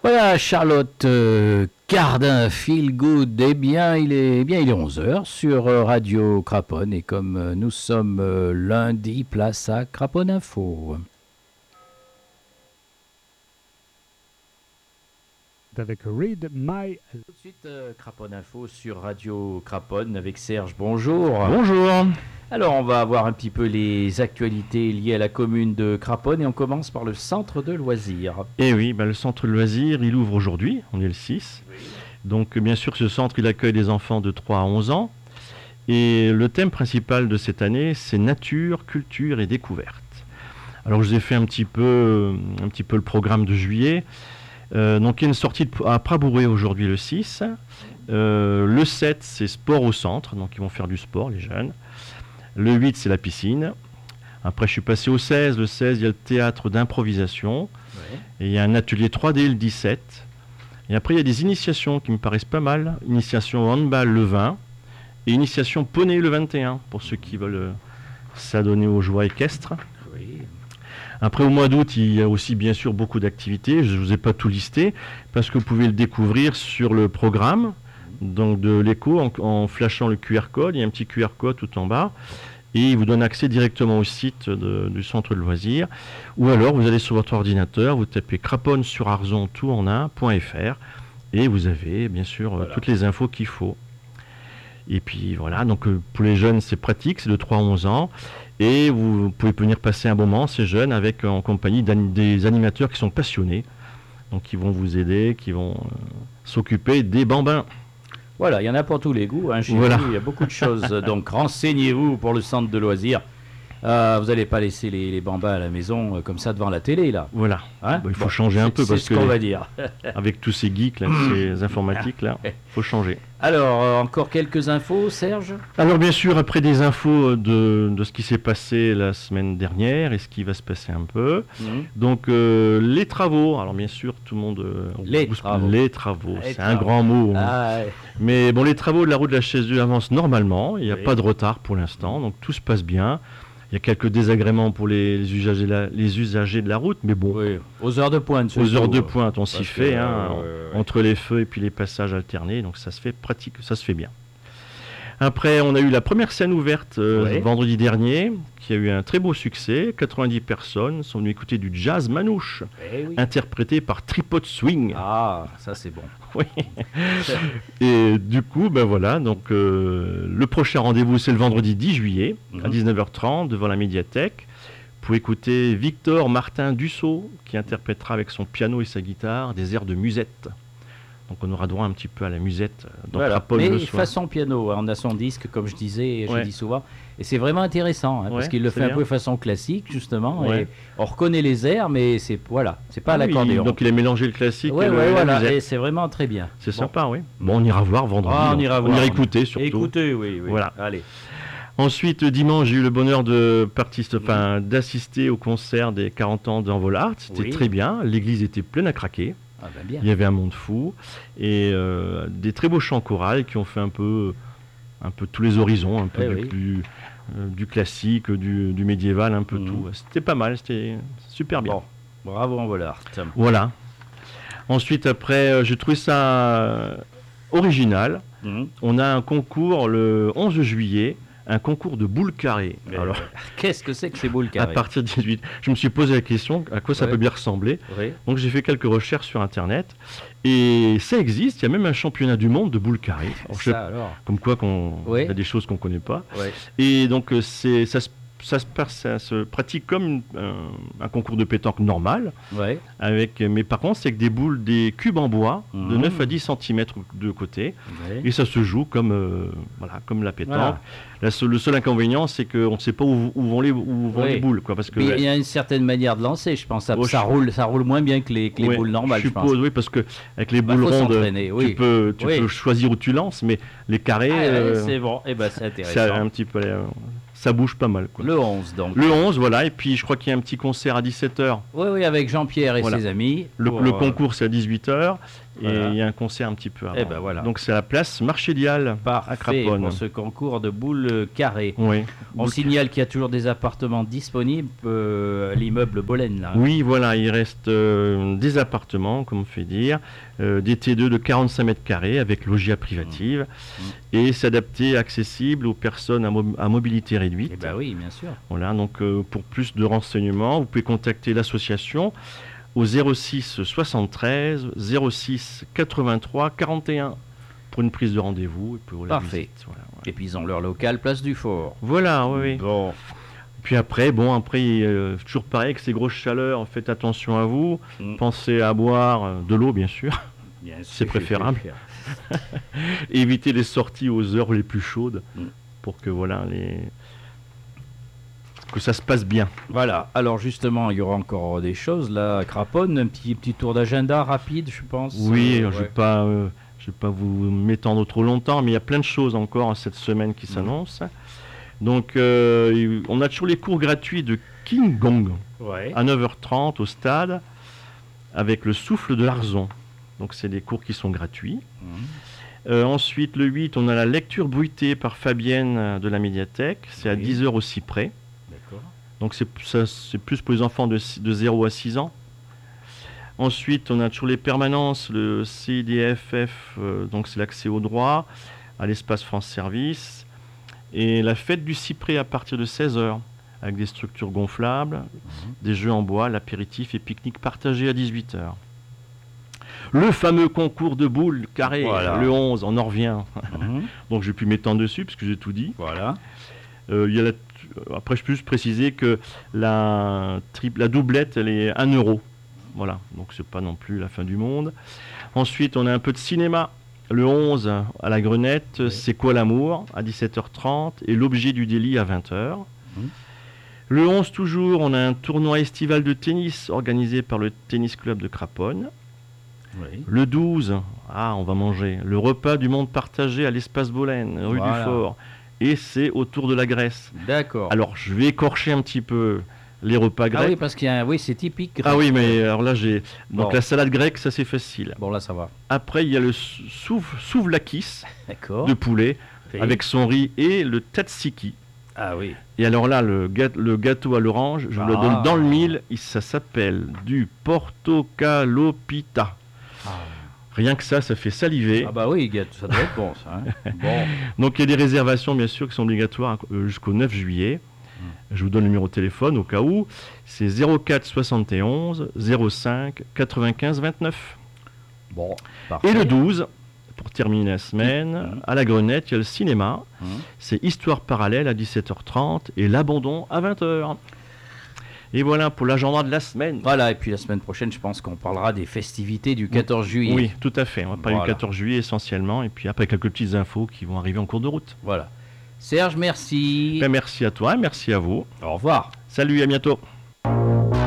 Voilà, Charlotte Cardin, Feel Good. Il est 11 heures sur Radio Craponne. Et comme nous sommes lundi, place à Craponne Info. Avec Read My... Tout de suite, Craponne Info sur Radio Craponne avec Serge. Bonjour. Bonjour. Alors, on va voir un petit peu les actualités liées à la commune de Craponne et on commence par le centre de loisirs. Et oui, le centre de loisirs, il ouvre aujourd'hui, on est le 6. Oui. Donc, bien sûr, ce centre, il accueille des enfants de 3 à 11 ans. Et le thème principal de cette année, c'est nature, culture et découverte. Alors, je vous ai fait un petit peu le programme de juillet. Donc il y a une sortie à Prabouré aujourd'hui le 6. Le 7 c'est sport au centre, donc ils vont faire du sport les jeunes. Le 8 c'est la piscine. Après je suis passé au 16. Le 16 il y a le théâtre d'improvisation. Ouais. Et il y a un atelier 3D le 17. Et après il y a des initiations qui me paraissent pas mal. Initiation handball le 20. Et initiation poney le 21 pour ceux qui veulent s'adonner aux joies équestres. Oui. Après, au mois d'août, il y a aussi bien sûr beaucoup d'activités. Je ne vous ai pas tout listé parce que vous pouvez le découvrir sur le programme donc de l'écho en flashant le QR code. Il y a un petit QR code tout en bas et il vous donne accès directement au site du centre de loisirs. Ou alors, vous allez sur votre ordinateur, vous tapez craponne sur arzon tout en un.fr et vous avez bien sûr toutes les infos qu'il faut. Et puis voilà, donc pour les jeunes, c'est pratique, c'est de 3 à 11 ans. Et vous pouvez venir passer un moment, ces jeunes, en compagnie des animateurs qui sont passionnés. Donc qui vont vous aider, qui vont s'occuper des bambins. Voilà, il y en a pour tous les goûts. Chez voilà. vous, il y a beaucoup de choses. Donc renseignez-vous pour le centre de loisirs. Vous n'allez pas laisser les bambins à la maison comme ça devant la télé, là. Voilà. Hein il faut changer un peu. C'est ce qu'on va dire. Avec tous ces geeks, là, ces informatiques, là, il faut changer. Alors, encore quelques infos, Serge ? Alors, bien sûr, après des infos de ce qui s'est passé la semaine dernière et ce qui va se passer un peu. Donc, les travaux. Alors, bien sûr, tout le monde... Les travaux, c'est un grand mot. Ah, ouais. Mais bon, les travaux de la route de la Chaise-Dieu avancent normalement. Il n'y a pas de retard pour l'instant. Donc, tout se passe bien. Il y a quelques désagréments pour les usagers de la route, mais bon. Oui, aux heures de pointe. Aux heures de pointe, on s'y fait, entre les feux et puis les passages alternés, donc ça se fait pratique, ça se fait bien. Après, on a eu la première scène ouverte vendredi dernier, qui a eu un très beau succès. 90 personnes sont venues écouter du jazz manouche, interprété par Tripod Swing. Ah, ça c'est bon. Oui. Et du coup, voilà, donc le prochain rendez-vous, c'est le vendredi 10 juillet, à 19h30, devant la médiathèque, pour écouter Victor Martin Dussault, qui interprétera avec son piano et sa guitare des airs de musette. Donc on aura droit un petit peu à la musette dans Craponne le soir. Mais façon piano, on a son disque, comme je disais, je dis souvent, et c'est vraiment intéressant, parce qu'il le fait un peu façon classique, justement, et on reconnaît les airs, mais c'est pas à l'accordéon. Donc il a mélangé le classique et la musette. Et c'est vraiment très bien. C'est sympa, oui. Bon, on ira voir vendredi. On ira écouter surtout. Écouter, oui. Voilà. Allez. Ensuite, dimanche, j'ai eu le bonheur d'assister au concert des 40 ans d'Envol Art. C'était très bien. L'église était pleine à craquer. Ah ben bien. Il y avait un monde fou et des très beaux chants chorales qui ont fait un peu tous les horizons, un peu du classique, du médiéval, un peu tout. C'était pas mal, c'était super bien. Bon, bravo Envol Art. Voilà. Ensuite, après, j'ai trouvé ça original. On a un concours le 11 juillet. Un concours de boules carrées. Alors, qu'est-ce que c'est que ces boules carrées ? À partir de 18, je me suis posé la question à quoi ça peut bien ressembler. Donc j'ai fait quelques recherches sur Internet et ça existe. Il y a même un championnat du monde de boules carrées. Comme quoi, il y a des choses qu'on ne connaît pas. Et donc ça se pratique comme un concours de pétanque normal, mais par contre c'est avec des cubes en bois de 9 à 10 cm de côté, et ça se joue comme la pétanque. Voilà. Le seul inconvénient, c'est qu'on ne sait pas où vont les boules. Parce que, il y a une certaine manière de lancer, je pense. Ça roule moins bien que les boules normales, je pense. Oui, parce qu'avec les boules rondes, tu peux choisir où tu lances, mais les carrés... c'est bon, c'est intéressant. C'est un petit peu... ça bouge pas mal. Le 11, donc. Le 11, voilà. Et puis, je crois qu'il y a un petit concert à 17h. Oui, avec Jean-Pierre et ses amis. Le concours, c'est à 18h. Et Voilà. il y a un concert un petit peu avant. Eh ben voilà. Donc c'est à la place Marchédial à Parfait Craponne. pour ce concours de boules carrées. Oui. On signale qu'il y a toujours des appartements disponibles à l'immeuble Bolène là. Oui, voilà, il reste des appartements, comme on fait dire, des T2 de 45 mètres carrés avec loggia privative et s'adapter accessible aux personnes à mobilité réduite. Eh ben oui, bien sûr. Voilà, donc pour plus de renseignements, vous pouvez contacter l'association au 06 73 06 83 41 pour une prise de rendez-vous et pour la Parfait. visite. Voilà, voilà. Et puis ils ont leur local place du Fort. Voilà, oui, oui. Bon. Puis après, toujours pareil, avec ces grosses chaleurs, faites attention à vous. Pensez à boire de l'eau, bien sûr. Bien sûr, C'est préférable. Évitez les sorties aux heures les plus chaudes pour que que ça se passe bien. Voilà. Alors justement, il y aura encore des choses là à Craponne, un petit tour d'agenda rapide, je pense. Oui, je ne ouais. vais pas vous m'étendre trop longtemps, mais il y a plein de choses encore cette semaine qui s'annoncent. Donc, on a toujours les cours gratuits de King Gong Ouais. à 9h30 au stade avec le souffle de l'Arzon. Donc, c'est des cours qui sont gratuits. Ensuite, le 8, on a la lecture bruitée par Fabienne de la médiathèque. C'est à 10h au Cyprès. D'accord. Donc, c'est plus pour les enfants de 0 à 6 ans. Ensuite, on a toujours les permanences, le CIDFF, donc c'est l'accès au droit, à l'espace France Service. Et la fête du cyprès à partir de 16h, avec des structures gonflables, des jeux en bois, l'apéritif et pique-nique partagé à 18h. Le fameux concours de boules carrées, Voilà. le 11, on en revient. Donc je vais plus m'étendre dessus, puisque j'ai tout dit. Voilà. Après, je peux juste préciser que la doublette, elle est 1 euro. Voilà, donc c'est pas non plus la fin du monde. Ensuite, on a un peu de cinéma. Le 11 à la Grenette, C'est quoi l'amour à 17h30 et L'objet du délit à 20h. Le 11 toujours, on a un tournoi estival de tennis organisé par le Tennis Club de Craponne. Oui. Le 12, on va manger le repas du monde partagé à l'espace Bolène, rue Voilà. du Fort. Et c'est autour de la Grèce. D'accord. Alors, je vais écorcher un petit peu les repas grecs. Ah oui, parce qu'il y a c'est typique. Ah oui, mais alors là, donc Bon. la salade grecque, ça c'est facile. Bon là ça va. Après, il y a le souvlakis D'accord. de poulet Oui. avec son riz et le tatsiki. Ah oui. Et alors là, le gâteau à l'orange, je vous le donne dans le mille, ça s'appelle du portocalopita. Rien que ça fait saliver. Ah bah oui, ça doit être bon ça. Hein. Bon. Donc il y a des réservations bien sûr qui sont obligatoires jusqu'au 9 juillet. Je vous donne le numéro de téléphone au cas où. C'est 04 71 05 95 29. Bon. Parfait. Et le 12, pour terminer la semaine, à la Grenette, il y a le cinéma. C'est Histoire parallèle à 17h30 et L'abandon à 20h. Et voilà pour l'agenda de la semaine. Voilà, et puis la semaine prochaine, je pense qu'on parlera des festivités du 14 juillet. Oui, tout à fait. On va parler Voilà. du 14 juillet essentiellement, et puis après quelques petites infos qui vont arriver en cours de route. Voilà. Serge, merci. Ben, merci à toi, merci à vous. Au revoir. Salut, à bientôt.